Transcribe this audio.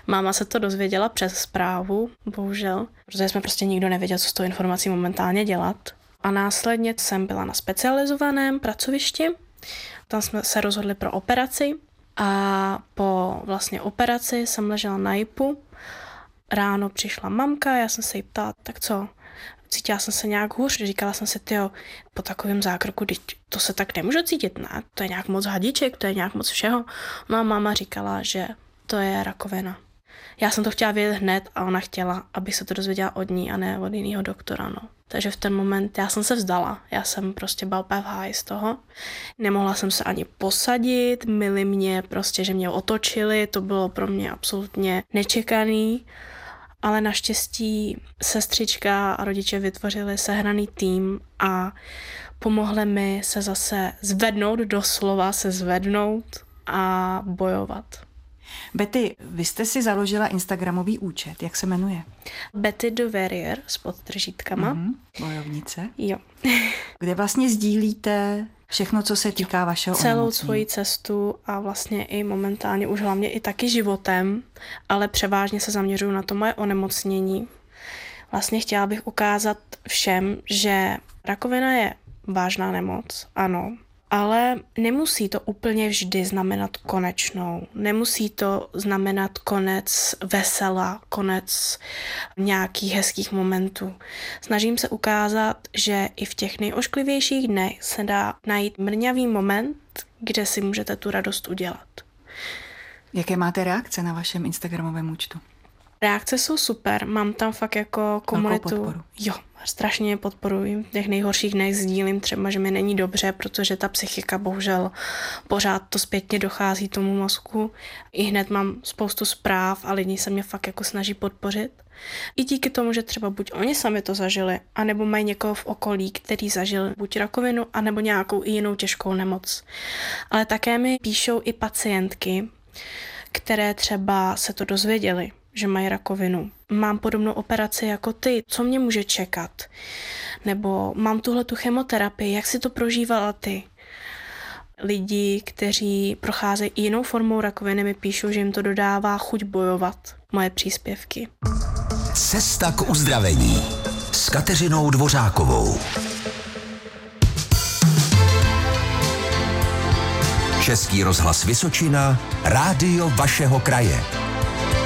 Máma se to dozvěděla přes zprávu, bohužel, protože jsme prostě nikdo nevěděl, co s tou informací momentálně dělat. A následně jsem byla na specializovaném pracovišti, tam jsme se rozhodli pro operaci a po vlastně operaci jsem ležela na JIPu. Ráno přišla mamka, já jsem se jí ptala, tak co? Cítila jsem se nějak hůř, říkala jsem si, tyjo, po takovém zákroku, to se tak nemůže cítit, ne? To je nějak moc hadiček, to je nějak moc všeho. No a máma říkala, že to je rakovina. Já jsem to chtěla vědět hned a ona chtěla, aby se to dozvěděla od ní a ne od jiného doktora, no. Takže v ten moment já jsem se vzdala, já jsem prostě byla úplně v háji z toho. Nemohla jsem se ani posadit, mili mě prostě, že mě otočili, to bylo pro mě absolutně nečekaný. Ale naštěstí sestřička a rodiče vytvořili sehraný tým a pomohli mi se zase zvednout, doslova se zvednout a bojovat. Betty, vy jste si založila instagramový účet, jak se jmenuje? Betty the Warrior s podtržítkama. Bojovnice. Jo. Kde vlastně sdílíte všechno, co se týká vašeho celou onemocnění. svoji cestu a vlastně i momentálně už hlavně i taky životem, ale převážně se zaměřuju na to moje onemocnění. Vlastně chtěla bych ukázat všem, že rakovina je vážná nemoc, ano, ale nemusí to úplně vždy znamenat konečnou. Nemusí to znamenat konec vesela, konec nějakých hezkých momentů. Snažím se ukázat, že i v těch nejošklivějších dnech se dá najít mrňavý moment, kde si můžete tu radost udělat. Jaké máte reakce na vašem instagramovém účtu? Reakce jsou super, mám tam fakt jako komunitu. Podporu. Jo, strašně podporuji. V těch nejhorších dnech sdílím třeba, že mi není dobře, protože ta psychika bohužel pořád to zpětně dochází tomu mozku. I hned mám spoustu zpráv a lidi se mě fakt jako snaží podpořit. I díky tomu, že třeba buď oni sami to zažili, anebo mají někoho v okolí, který zažil buď rakovinu, anebo nějakou i jinou těžkou nemoc. Ale také mi píšou i pacientky, které třeba se to dozvěděly, že mají rakovinu. Mám podobnou operaci jako ty, co mě může čekat? Nebo mám tuhletu chemoterapii, jak si to prožívala ty? Lidi, kteří procházejí jinou formou rakoviny, mi píšou, že jim to dodává chuť bojovat. Moje příspěvky. Cesta k uzdravení s Kateřinou Dvořákovou. Český rozhlas Vysočina, rádio vašeho kraje.